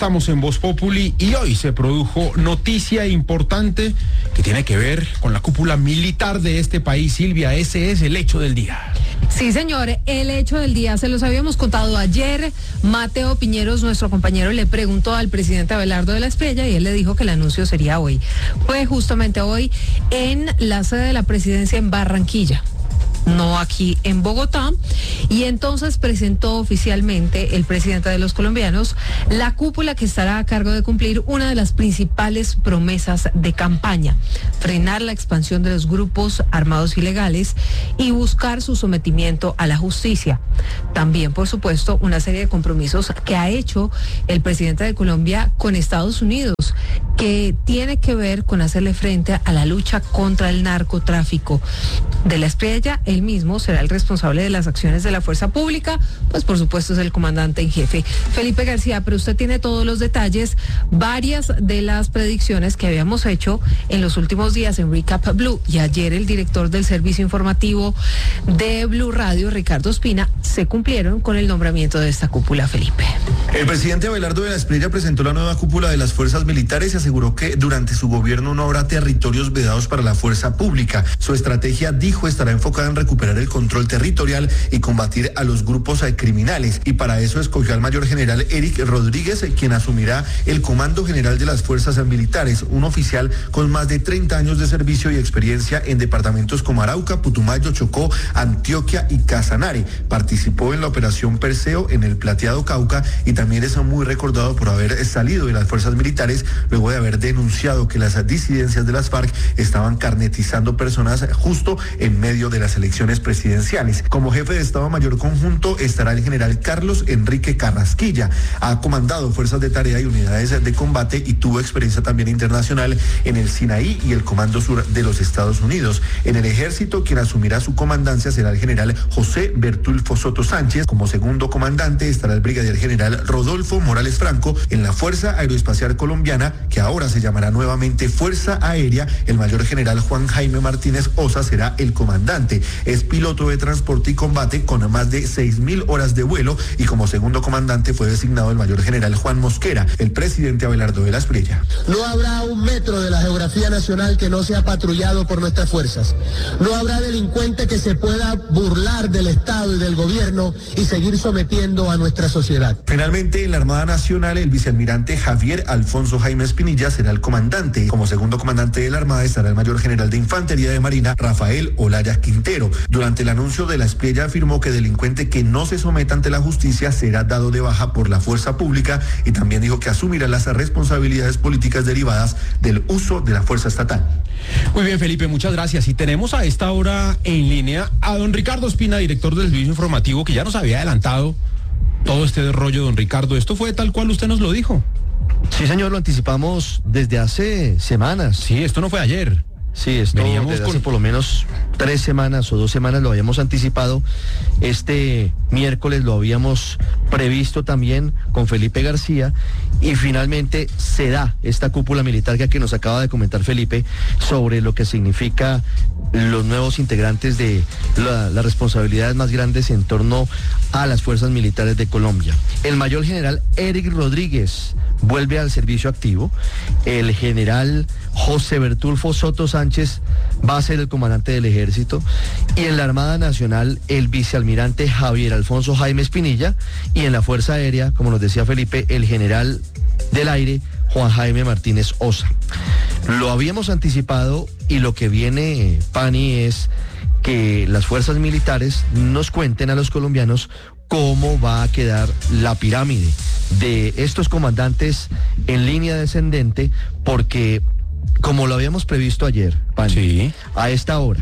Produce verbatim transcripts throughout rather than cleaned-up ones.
Estamos en Voz Populi y hoy se produjo noticia importante que tiene que ver con la cúpula militar de este país. Silvia, ese es el hecho del día. Sí, señor, el hecho del día se los habíamos contado ayer. Mateo Piñeros, nuestro compañero, le preguntó al presidente Abelardo de la Espriella y él le dijo que el anuncio sería hoy. Fue justamente hoy en la sede de la presidencia en Barranquilla, no aquí en Bogotá, y entonces presentó oficialmente el presidente de los colombianos la cúpula que estará a cargo de cumplir una de las principales promesas de campaña: frenar la expansión de los grupos armados ilegales y buscar su sometimiento a la justicia. También, por supuesto, una serie de compromisos que ha hecho el presidente de Colombia con Estados Unidos, que tiene que ver con hacerle frente a la lucha contra el narcotráfico. De la Espriella, él mismo será el responsable de las acciones de la fuerza pública, pues por supuesto es el comandante en jefe. Felipe García, pero usted tiene todos los detalles, varias de las predicciones que habíamos hecho en los últimos días en Recap Blue, y ayer el director del servicio informativo de Blue Radio, Ricardo Ospina, se cumplieron con el nombramiento de esta cúpula, Felipe. El presidente Abelardo de la Espriella presentó la nueva cúpula de las fuerzas militares y aseguró que durante su gobierno no habrá territorios vedados para la fuerza pública. Su estrategia, dijo, estará enfocada en recuperar el control territorial y combatir a los grupos criminales, y para eso escogió al mayor general Eric Rodríguez, quien asumirá el comando general de las fuerzas militares, un oficial con más de treinta años de servicio y experiencia en departamentos como Arauca, Putumayo, Chocó, Antioquia y Casanare. Participó en la operación Perseo en el Plateado Cauca y también es muy recordado por haber salido de las fuerzas militares luego de haber denunciado que las disidencias de las FARC estaban carnetizando personas justo en medio de las elecciones presidenciales. Como jefe de Estado Mayor Conjunto estará el general Carlos Enrique Carrasquilla. Ha comandado fuerzas de tarea y unidades de combate y tuvo experiencia también internacional en el Sinaí y el Comando Sur de los Estados Unidos. En el Ejército, quien asumirá su comandancia será el general José Bertulfo Soto Sánchez. Como segundo comandante estará el brigadier general Rodolfo Morales Franco. En la Fuerza Aeroespacial Colombiana, que ahora se llamará nuevamente Fuerza Aérea, el mayor general Juan Jaime Martínez Osa será el comandante. Es piloto de transporte y combate con más de seis mil horas de vuelo, y como segundo comandante fue designado el mayor general Juan Mosquera. El presidente Abelardo de la Espriella: no habrá un metro de la geografía nacional que no sea patrullado por nuestras fuerzas. No habrá delincuente que se pueda burlar del Estado y del gobierno y seguir sometiendo a nuestra sociedad. Finalmente, en la Armada Nacional, el vicealmirante Javier Alfonso Jaime Espinilla será el comandante. Como segundo comandante de la Armada estará el mayor general de Infantería de Marina, Rafael Olaya Quintero. Durante el anuncio de la Espriella afirmó que delincuente que no se someta ante la justicia será dado de baja por la fuerza pública, y también dijo que asumirá las responsabilidades políticas derivadas del uso de la fuerza estatal. Muy bien, Felipe, muchas gracias. Y tenemos a esta hora en línea a don Ricardo Ospina, director del servicio informativo, que ya nos había adelantado todo este rollo. Don Ricardo, ¿esto fue tal cual usted nos lo dijo? Sí, señor, lo anticipamos desde hace semanas. Sí, esto no fue ayer. Sí, esto Veníamos desde con... hace por lo menos tres semanas o dos semanas lo habíamos anticipado. Este miércoles lo habíamos previsto también con Felipe García, y finalmente se da esta cúpula militar que nos acaba de comentar Felipe sobre lo que significa los nuevos integrantes de la, las responsabilidades más grandes en torno a las fuerzas militares de Colombia. El mayor general Eric Rodríguez vuelve al servicio activo. El general José Bertulfo Soto Sánchez va a ser el comandante del ejército, y en la Armada Nacional el vicealmirante Javier Alfonso Jaime Espinilla, y en la Fuerza Aérea, como nos decía Felipe, el general del aire Juan Jaime Martínez Osa. Lo habíamos anticipado, y lo que viene, Pani, es que las fuerzas militares nos cuenten a los colombianos cómo va a quedar la pirámide de estos comandantes en línea descendente, porque como lo habíamos previsto ayer, Pani, sí, a esta hora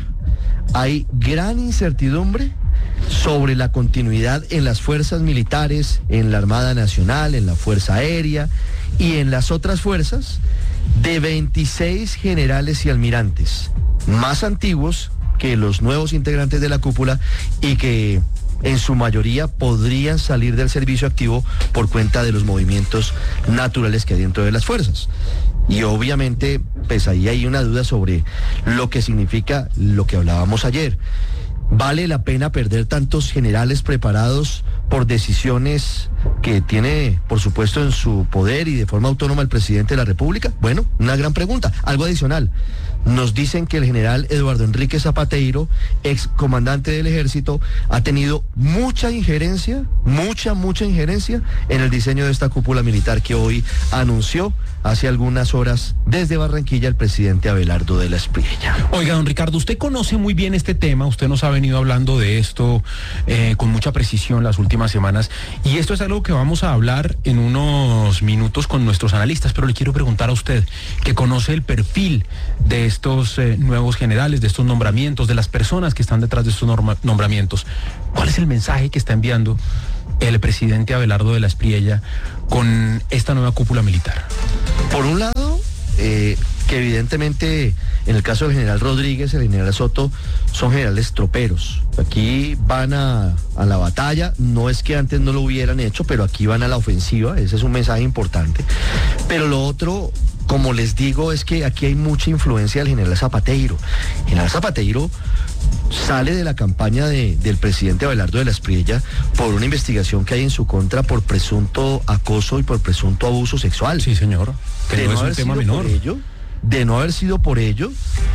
hay gran incertidumbre sobre la continuidad en las fuerzas militares, en la Armada Nacional, en la Fuerza Aérea y en las otras fuerzas, de veintiséis generales y almirantes más antiguos que los nuevos integrantes de la cúpula, y que en su mayoría podrían salir del servicio activo por cuenta de los movimientos naturales que hay dentro de las fuerzas. Y obviamente, pues ahí hay una duda sobre lo que significa lo que hablábamos ayer. ¿Vale la pena perder tantos generales preparados por decisiones que tiene, por supuesto, en su poder y de forma autónoma el presidente de la República? Bueno, una gran pregunta. Algo adicional. Nos dicen que el general Eduardo Enrique Zapateiro, ex comandante del ejército, ha tenido mucha injerencia, mucha, mucha injerencia en el diseño de esta cúpula militar que hoy anunció hace algunas horas desde Barranquilla el presidente Abelardo de la Espriella. Oiga, don Ricardo, usted conoce muy bien este tema, usted nos ha venido hablando de esto eh, con mucha precisión las últimas semanas, y esto es algo que vamos a hablar en unos minutos con nuestros analistas, pero le quiero preguntar a usted, que conoce el perfil de estos eh, nuevos generales, de estos nombramientos, de las personas que están detrás de estos norma- nombramientos, ¿cuál es el mensaje que está enviando el presidente Abelardo de la Espriella con esta nueva cúpula militar? Por un lado, eh, que evidentemente en el caso del general Rodríguez, el general Soto, son generales troperos. Aquí van a, a la batalla, no es que antes no lo hubieran hecho, pero aquí van a la ofensiva, ese es un mensaje importante. Pero lo otro, como les digo, es que aquí hay mucha influencia del general Zapateiro. El general Zapateiro sale de la campaña de, del presidente Abelardo de la Espriella por una investigación que hay en su contra por presunto acoso y por presunto abuso sexual. Sí, señor. Que De no no es un haber tema sido menor. por ello, de no haber sido por ello,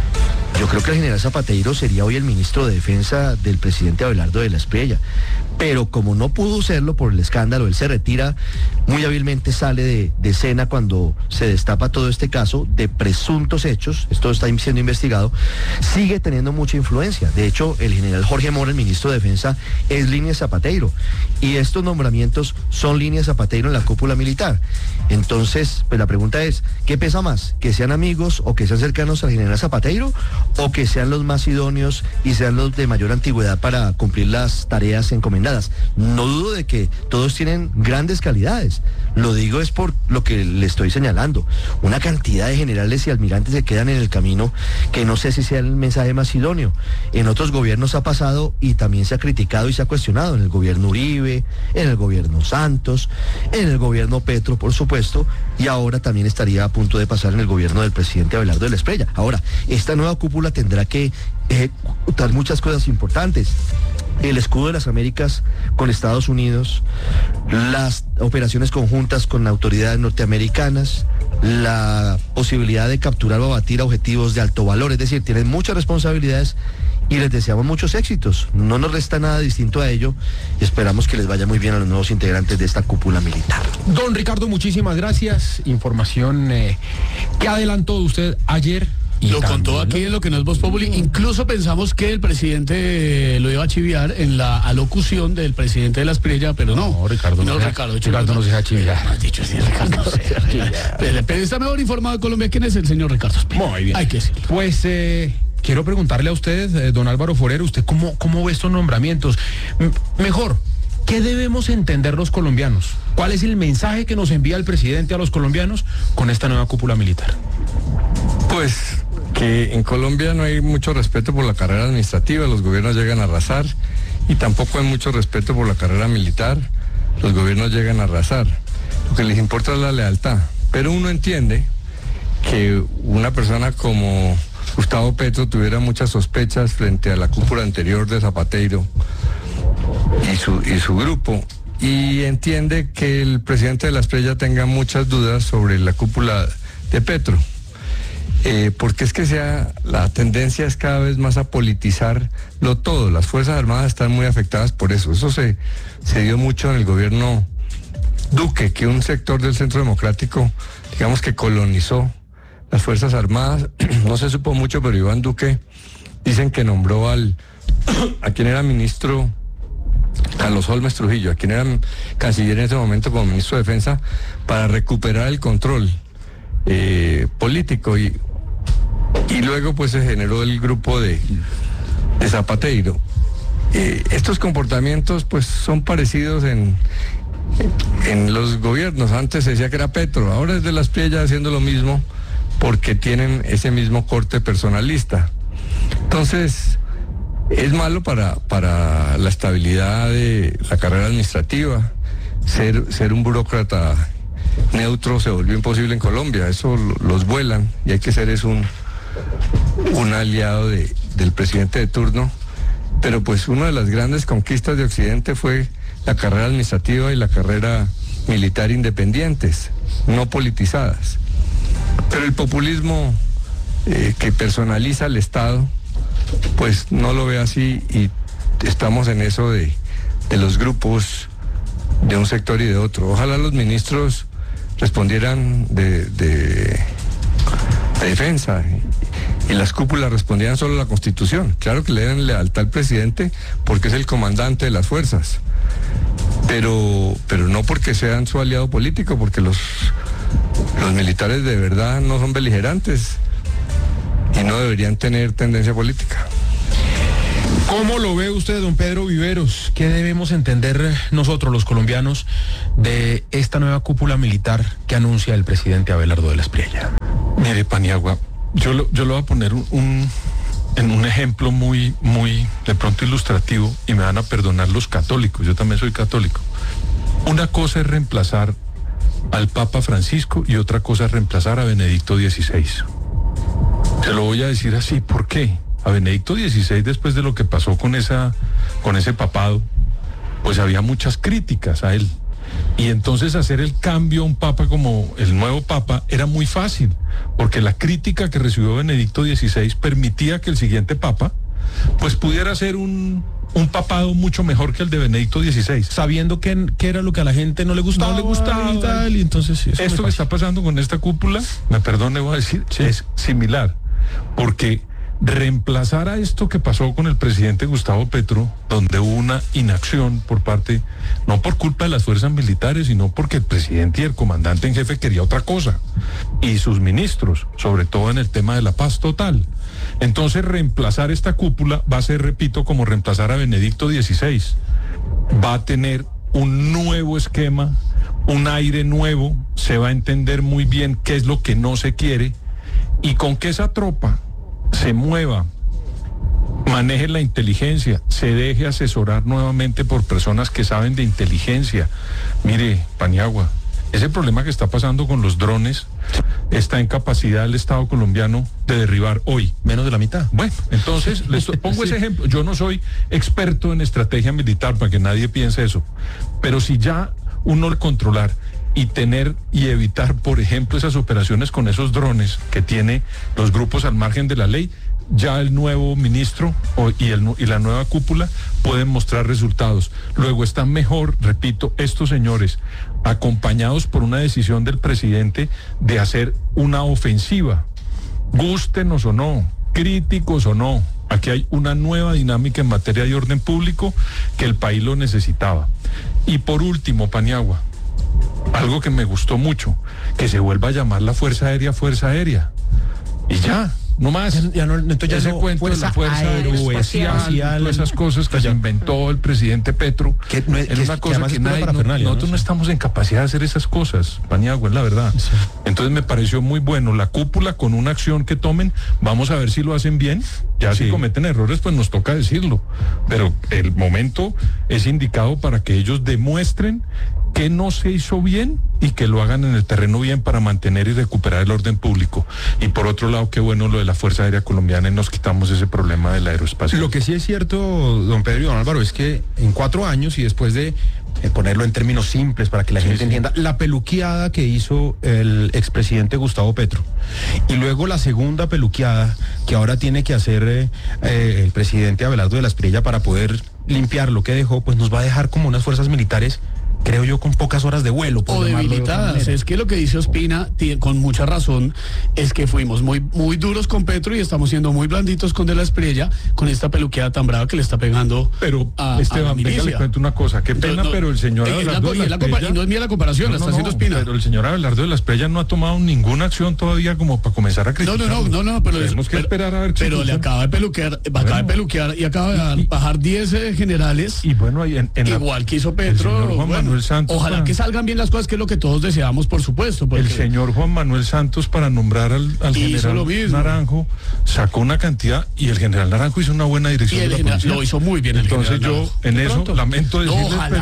yo creo que el general Zapateiro sería hoy el ministro de Defensa del presidente Abelardo de la Espriella. Pero como no pudo serlo por el escándalo, él se retira, muy hábilmente sale de, de escena cuando se destapa todo este caso de presuntos hechos, esto está siendo investigado, sigue teniendo mucha influencia. De hecho, el general Jorge Mora, el ministro de Defensa, es línea Zapateiro, y estos nombramientos son línea Zapateiro en la cúpula militar. Entonces, pues la pregunta es, ¿qué pesa más? ¿Que sean amigos o que sean cercanos al general Zapateiro, o que sean los más idóneos y sean los de mayor antigüedad para cumplir las tareas encomendadas? No dudo de que todos tienen grandes calidades, lo digo es por lo que le estoy señalando. Una cantidad de generales y almirantes se quedan en el camino que no sé si sea el mensaje más idóneo. En otros gobiernos ha pasado y también se ha criticado y se ha cuestionado, en el gobierno Uribe, en el gobierno Santos, en el gobierno Petro, por supuesto, y ahora también estaría a punto de pasar en el gobierno del presidente Abelardo de la Espriella. Ahora, esta nueva cúpula tendrá que ejecutar muchas cosas importantes. El escudo de las Américas con Estados Unidos, las operaciones conjuntas con autoridades norteamericanas, la posibilidad de capturar o abatir objetivos de alto valor, es decir, tienen muchas responsabilidades y les deseamos muchos éxitos. No nos resta nada distinto a ello y esperamos que les vaya muy bien a los nuevos integrantes de esta cúpula militar. Don Ricardo, muchísimas gracias. Información eh, que adelantó usted ayer. Y lo también, contó aquí ¿no? en lo que no es Voz Populi. Incluso pensamos que el presidente lo iba a chiviar en la alocución del presidente de la Espriella, pero no. No, Ricardo no no. se- Ricardo, Ricardo no se deja chiviar. No has dicho así, Ricardo. no se deja chiviar. Pero, pero está mejor informado de Colombia. ¿Quién es el señor Ricardo Espina? Muy bien. Hay que decirlo. Pues eh, quiero preguntarle a usted, eh, don Álvaro Forero, ¿usted cómo, cómo ve estos nombramientos? M- mejor, ¿qué debemos entender los colombianos? ¿Cuál es el mensaje que nos envía el presidente a los colombianos con esta nueva cúpula militar? Pues que en Colombia no hay mucho respeto por la carrera administrativa, los gobiernos llegan a arrasar, y tampoco hay mucho respeto por la carrera militar, los gobiernos llegan a arrasar. Lo que les importa es la lealtad. Pero uno entiende que una persona como Gustavo Petro tuviera muchas sospechas frente a la cúpula anterior de Zapateiro y su, y su grupo, y entiende que el presidente de la Espriella tenga muchas dudas sobre la cúpula de Petro. Eh, porque es que sea la tendencia es cada vez más a politizarlo todo. Las Fuerzas Armadas están muy afectadas por eso. Eso se, se dio mucho en el gobierno Duque, que un sector del Centro Democrático, digamos que colonizó las Fuerzas Armadas. No se supo mucho, pero Iván Duque dicen que nombró al a quien era ministro Carlos Holmes Trujillo, a quien era canciller en ese momento como ministro de Defensa, para recuperar el control eh, político, y y luego pues se generó el grupo de, de Zapateiro. Eh, estos comportamientos pues son parecidos en, en los gobiernos. Antes se decía que era Petro, ahora es de la Espriella haciendo lo mismo porque tienen ese mismo corte personalista. Entonces es malo para, para la estabilidad de la carrera administrativa. Ser, ser un burócrata neutro se volvió imposible en Colombia, eso los vuelan, y hay que ser es un un aliado de, del presidente de turno. Pero pues una de las grandes conquistas de Occidente fue la carrera administrativa y la carrera militar independientes, no politizadas. Pero el populismo eh, que personaliza al Estado, pues no lo ve así, y estamos en eso de, de los grupos de un sector y de otro. Ojalá los ministros respondieran de, de, de defensa y, y las cúpulas respondieran solo a la Constitución. Claro que le den lealtad al presidente porque es el comandante de las fuerzas, pero, pero no porque sean su aliado político, porque los, los militares de verdad no son beligerantes y no deberían tener tendencia política. ¿Cómo lo ve usted, don Pedro Viveros? ¿Qué debemos entender nosotros, los colombianos, de esta nueva cúpula militar que anuncia el presidente Abelardo de la Espriella? Mire, Paniagua, yo lo, yo lo voy a poner un, un, en un ejemplo muy, muy, de pronto ilustrativo, y me van a perdonar los católicos, yo también soy católico. Una cosa es reemplazar al Papa Francisco y otra cosa es reemplazar a Benedicto dieciséis. Se lo voy a decir así, ¿por qué? A Benedicto dieciséis, después de lo que pasó con esa, con ese papado, pues había muchas críticas a él. Y entonces hacer el cambio a un papa como el nuevo papa era muy fácil, porque la crítica que recibió Benedicto dieciséis permitía que el siguiente papa pues pudiera ser un, un papado mucho mejor que el de Benedicto dieciséis. Sabiendo que, que era lo que a la gente no le gustaba. No le gustaba y tal, y entonces sí, esto que está pasando con esta cúpula, me perdone, voy a decir, sí, es similar, porque reemplazar a esto que pasó con el presidente Gustavo Petro, donde hubo una inacción por parte, no por culpa de las fuerzas militares, sino porque el presidente y el comandante en jefe quería otra cosa, y sus ministros, sobre todo en el tema de la paz total. Entonces reemplazar esta cúpula va a ser, repito, como reemplazar a Benedicto dieciséis. Va a tener un nuevo esquema, un aire nuevo, se va a entender muy bien qué es lo que no se quiere, y con que esa tropa se mueva, maneje la inteligencia, se deje asesorar nuevamente por personas que saben de inteligencia. Mire, Paniagua, ese problema que está pasando con los drones está en capacidad del Estado colombiano de derribar hoy. Menos de la mitad. Bueno, entonces les pongo ese ejemplo. Yo no soy experto en estrategia militar, para que nadie piense eso, pero si ya uno el controlar y tener y evitar, por ejemplo, esas operaciones con esos drones que tiene los grupos al margen de la ley, ya el nuevo ministro o, y, el, y la nueva cúpula pueden mostrar resultados. Luego están mejor, repito, estos señores, acompañados por una decisión del presidente de hacer una ofensiva, gústenos o no, críticos o no. Aquí hay una nueva dinámica en materia de orden público que el país lo necesitaba. Y por último, Paniagua, algo que me gustó mucho, que se vuelva a llamar la Fuerza Aérea Fuerza Aérea. Y ya, no más. Ya, ya no, entonces ya ese no, cuento fuerza de la Fuerza Aeroespacial, todas esas cosas que se inventó el presidente Petro. Que no es, es una que, cosa que, que nadie, no, nosotros ¿no? no estamos en capacidad de hacer esas cosas, Paniagua, es la verdad. Sí. Entonces me pareció muy bueno la cúpula con una acción que tomen. Vamos a ver si lo hacen bien. Ya sí. Si cometen errores, pues nos toca decirlo. Pero el momento es indicado para que ellos demuestren que no se hizo bien y que lo hagan en el terreno bien para mantener y recuperar el orden público. Y por otro lado, qué bueno lo de la Fuerza Aérea Colombiana, y nos quitamos ese problema del aeroespacio. Lo que sí es cierto, don Pedro y don Álvaro, es que en cuatro años y después de eh, ponerlo en términos simples para que la sí, gente sí. entienda, la peluqueada que hizo el expresidente Gustavo Petro y luego la segunda peluqueada que ahora tiene que hacer eh, eh, el presidente Abelardo de la Espriella para poder limpiar lo que dejó, pues nos va a dejar como unas fuerzas militares, creo yo, con pocas horas de vuelo. O debilitadas. De es que lo que dice Ospina, tiene, con mucha razón, es que fuimos muy, muy duros con Petro y estamos siendo muy blanditos con De la Espriella, con esta peluqueada tan brava que le está pegando pero, a, Esteban, a la milicia. Venga, le cuento una cosa, qué pena, no, no, pero el señor Abelardo de la Espriella... Y no es mía la comparación, no, la está no, haciendo Ospina. Pero el señor Abelardo de la Espriella no ha tomado ninguna acción todavía como para comenzar a criticar. No, no, no, no, no, pero... Tenemos que pero, esperar a ver... Pero le acaba de peluquear, bueno, acaba de peluquear y acaba de y, bajar diez eh, generales. Y bueno, ahí en, en igual la, que hizo Petro. El señor Juan bueno, Manuel Santos... Ojalá que salgan bien las cosas, que es lo que todos deseamos, por supuesto. El señor Juan Manuel Santos, para nombrar al, al general Naranjo, sacó una cantidad, y el general Naranjo hizo una buena dirección. Y el de la general, policía. Lo hizo muy bien. Entonces el yo, Naranjo. en ¿De eso, pronto? lamento decirles, no, pero,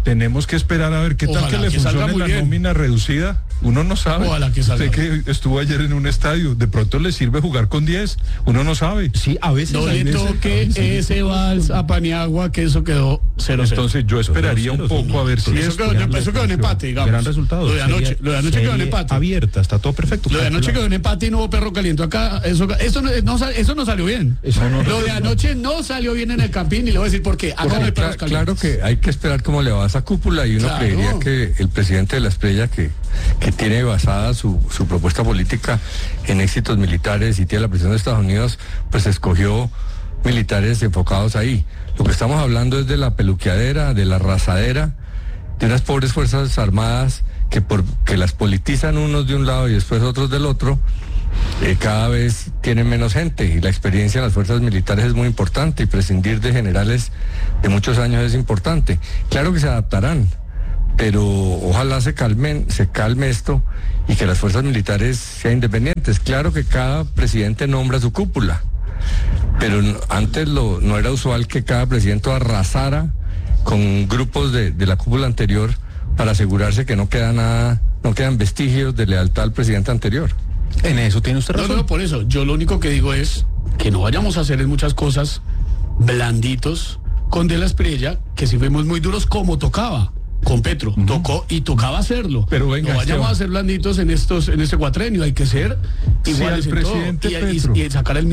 tenemos que esperar a ver qué Ojalá tal que le que salga funcione muy la bien. nómina reducida. Uno no sabe. Ojalá que salga. Usted que estuvo ayer en un estadio, de pronto le sirve jugar con diez. Uno no sabe. Sí, a veces. No hay le veces- toque ese vals a Paniagua, que eso quedó cero cero. Entonces yo esperaría un poco a ver si Eso esto- quedó, eso quedó en empate, digamos. Gran resultado. Lo de anoche, Serie- lo de anoche quedó en serie empate. Abierta, está todo perfecto. Lo de anoche quedó en empate y no hubo perro caliente acá. Eso, eso, no, no sal- eso no salió bien. Eso no- Lo de anoche no salió bien en el Campín y le voy a decir por qué. Acá no hay Porque, perros cla- claro calientes. que hay que esperar cómo le va a esa cúpula y uno Claro. creería que el presidente de la Estrella, que, que tiene basada su, su propuesta política en éxitos militares y tiene la presión de Estados Unidos, pues escogió militares enfocados ahí. Lo que estamos hablando es de la peluqueadera, de la arrasadera, de unas pobres fuerzas armadas que, por, que las politizan unos de un lado y después otros del otro. Eh, cada vez tienen menos gente y la experiencia en las fuerzas militares es muy importante y prescindir de generales de muchos años es importante. Claro que se adaptarán, pero ojalá se calmen, se calme esto y que las fuerzas militares sean independientes. Claro que cada presidente nombra su cúpula, pero no- antes lo, no era usual que cada presidente arrasara con grupos de, de la cúpula anterior para asegurarse que no queda nada, no quedan vestigios de lealtad al presidente anterior. En eso tiene usted No, razón. no, por eso. Yo lo único que digo es que no vayamos a hacer en muchas cosas blanditos con De la Espriella, que si fuimos muy duros como tocaba. Con Petro, tocó y tocaba hacerlo. Pero venga, no vayamos Esteban. a ser blanditos en estos, en este cuatrenio, hay que ser Si iguales al en todo, presidente y- y- Petro- y sacar el